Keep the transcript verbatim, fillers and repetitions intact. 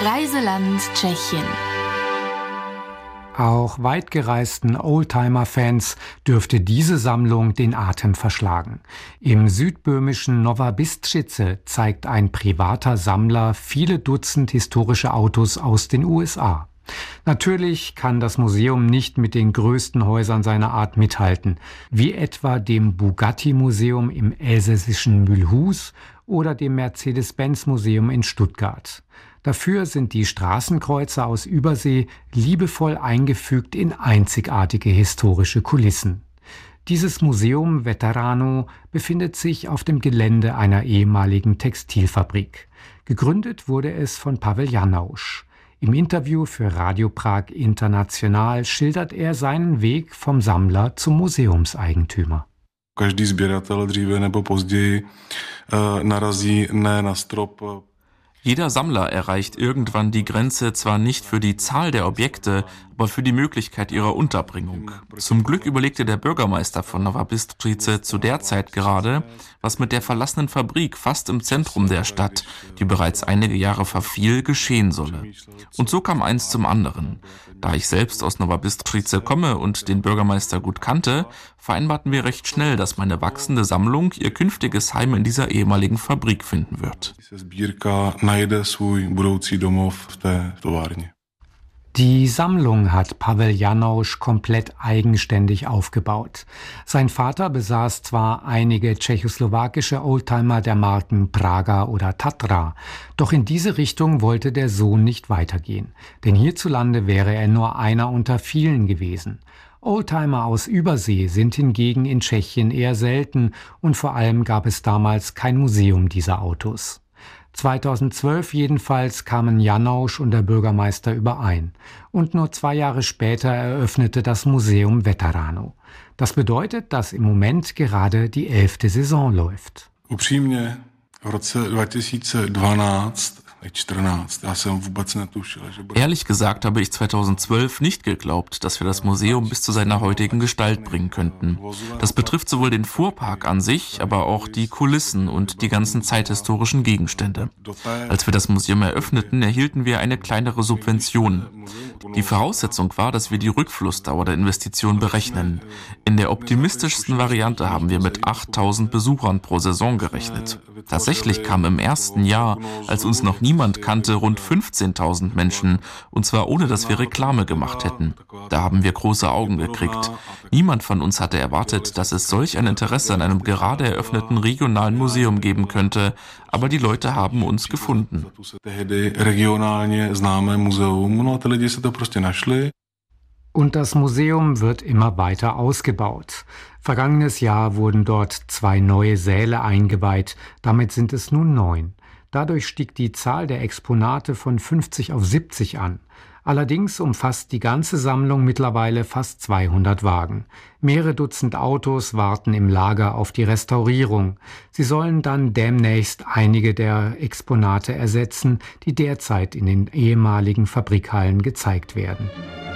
Reiseland Tschechien. Auch weitgereisten Oldtimer-Fans dürfte diese Sammlung den Atem verschlagen. Im südböhmischen Nova Bystřice zeigt ein privater Sammler viele Dutzend historische Autos aus den U S A. Natürlich kann das Museum nicht mit den größten Häusern seiner Art mithalten, wie etwa dem Bugatti-Museum im elsässischen Mulhouse oder dem Mercedes-Benz-Museum in Stuttgart. Dafür sind die Straßenkreuzer aus Übersee liebevoll eingefügt in einzigartige historische Kulissen. Dieses Museum Veterano befindet sich auf dem Gelände einer ehemaligen Textilfabrik. Gegründet wurde es von Pavel Janausch. Im Interview für Radio Prag International schildert er seinen Weg vom Sammler zum Museumseigentümer. Každý sběratel dříve nebo později narazí ne na strop. Jeder Sammler erreicht irgendwann die Grenze zwar nicht für die Zahl der Objekte, aber für die Möglichkeit ihrer Unterbringung. Zum Glück überlegte der Bürgermeister von Nova Bystřice zu der Zeit gerade, was mit der verlassenen Fabrik fast im Zentrum der Stadt, die bereits einige Jahre verfiel, geschehen solle. Und so kam eins zum anderen. Da ich selbst aus Nova Bystřice komme und den Bürgermeister gut kannte, vereinbarten wir recht schnell, dass meine wachsende Sammlung ihr künftiges Heim in dieser ehemaligen Fabrik finden wird. Die Sammlung hat Pavel Janausch komplett eigenständig aufgebaut. Sein Vater besaß zwar einige tschechoslowakische Oldtimer der Marken Praga oder Tatra, doch in diese Richtung wollte der Sohn nicht weitergehen, denn hierzulande wäre er nur einer unter vielen gewesen. Oldtimer aus Übersee sind hingegen in Tschechien eher selten und vor allem gab es damals kein Museum dieser Autos. zweitausendzwölf jedenfalls kamen Janausch und der Bürgermeister überein. Und nur zwei Jahre später eröffnete das Museum Veterano. Das bedeutet, dass im Moment gerade die elfte Saison läuft. Upřímně, v roce dva tisíce dvanáct Ehrlich gesagt habe ich zweitausendzwölf nicht geglaubt, dass wir das Museum bis zu seiner heutigen Gestalt bringen könnten. Das betrifft sowohl den Fuhrpark an sich, aber auch die Kulissen und die ganzen zeithistorischen Gegenstände. Als wir das Museum eröffneten, erhielten wir eine kleinere Subvention. Die Voraussetzung war, dass wir die Rückflussdauer der Investition berechnen. In der optimistischsten Variante haben wir mit achttausend Besuchern pro Saison gerechnet. Tatsächlich kamen im ersten Jahr, als uns noch niemand kannte, rund fünfzehntausend Menschen, und zwar ohne, dass wir Reklame gemacht hätten. Da haben wir große Augen gekriegt. Niemand von uns hatte erwartet, dass es solch ein Interesse an einem gerade eröffneten regionalen Museum geben könnte, aber die Leute haben uns gefunden. Und das Museum wird immer weiter ausgebaut. Vergangenes Jahr wurden dort zwei neue Säle eingeweiht, damit sind es nun neun. Dadurch stieg die Zahl der Exponate von fünfzig auf siebzig an. Allerdings umfasst die ganze Sammlung mittlerweile fast zweihundert Wagen. Mehrere Dutzend Autos warten im Lager auf die Restaurierung. Sie sollen dann demnächst einige der Exponate ersetzen, die derzeit in den ehemaligen Fabrikhallen gezeigt werden.